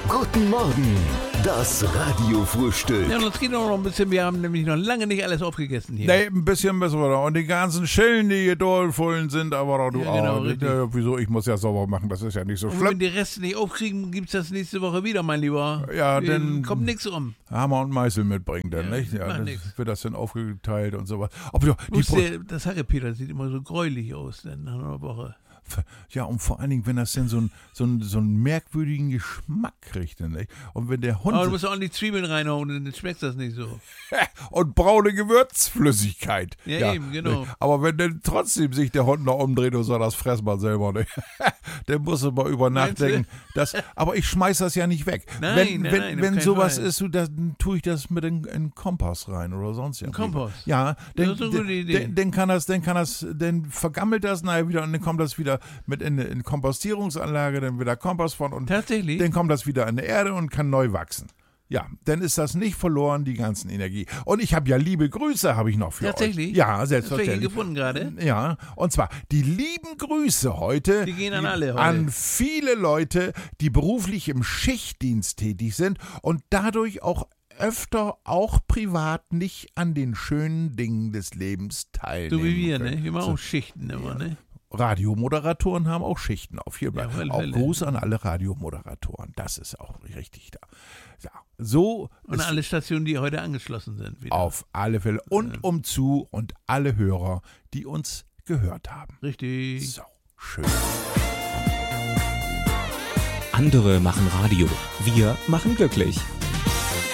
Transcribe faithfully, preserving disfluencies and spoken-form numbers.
Guten Morgen, das Radiofrühstück. Ja, und es geht auch noch ein bisschen, wir haben nämlich noch lange nicht alles aufgegessen hier. Nee, ein bisschen besser. Und die ganzen Schellen, die hier dollvollen sind, aber doch du Ja, genau, auch. richtig. Äh, wieso? Ich muss ja sauber machen, das ist ja nicht so Und wenn schlimm. die Reste nicht aufkriegen, gibt's das nächste Woche wieder, mein Lieber. Ja, Wir- dann- kommt nichts um. Hammer und Meißel mitbringen dann, Ja, nicht? Ja, macht das nix. wird das dann aufgeteilt und sowas. Aber ja, die Wusste Pro- ihr, das Hackepeter sieht immer so gräulich aus dann nach einer Woche. ja, und vor allen Dingen, wenn das denn so, ein, so, ein, so einen merkwürdigen Geschmack kriegt, dann, nicht? Und wenn der Hund Aber du musst auch die Zwiebeln reinhauen, dann schmeckt das nicht so. und braune Gewürzflüssigkeit. Ja, eben, genau. nicht? Aber wenn dann trotzdem sich der Hund noch umdreht und sagt, das fress mal selber, nicht? Dann musst du mal über Meinst du? nachdenken. Das, aber ich schmeiß das ja nicht weg. Nein, wenn nein, wenn, nein, auf wenn keinen sowas Fall. ist, so, dann tue ich das mit in, in Kompass rein oder sonst ja. Kompost? Ja, dann, Das ist eine gute Idee. dann, dann kann das, dann kann das, dann vergammelt das nachher wieder und dann kommt das wieder mit in eine in Kompostierungsanlage, dann wieder Kompost von und Tatsächlich? dann kommt das wieder in die Erde und kann neu wachsen. Ja, dann ist das nicht verloren, die ganzen Energie. Und ich habe ja liebe Grüße, habe ich noch für Tatsächlich? euch. Ja, Hast du welche selbstverständlich. gefunden gerade? Ja, und zwar die lieben Grüße heute. Die gehen an alle heute. An viele Leute, die beruflich im Schichtdienst tätig sind und dadurch auch öfter auch privat nicht an den schönen Dingen des Lebens teilnehmen So wie wir, können. ne? Wir machen So, auch Schichten immer, ne? Radiomoderatoren haben auch Schichten auf. Hier Ja, auf alle auch Fälle. Gruß an alle Radiomoderatoren. Das ist auch richtig da. Ja, so Und ist alle Stationen, die heute angeschlossen sind. Wieder. auf alle Fälle. Und um zu und alle Hörer, die uns gehört haben. Richtig. So, schön. Andere machen Radio. Wir machen glücklich.